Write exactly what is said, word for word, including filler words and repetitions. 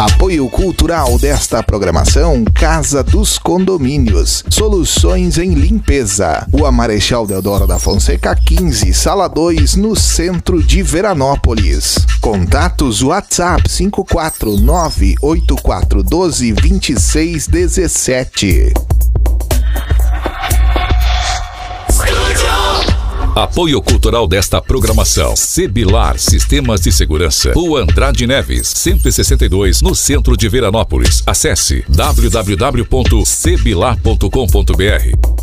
Apoio cultural desta programação, Casa dos Condomínios. Soluções em limpeza. Rua Marechal Deodoro da Fonseca quinze, sala dois, no centro de Veranópolis. Contatos WhatsApp cinco quatro nove oito quatro um dois dois seis um sete. Apoio cultural desta programação, Sebilar Sistemas de Segurança, Rua Andrade Neves, cento e sessenta e dois, no centro de Veranópolis. Acesse w w w ponto sebilar ponto com ponto b r.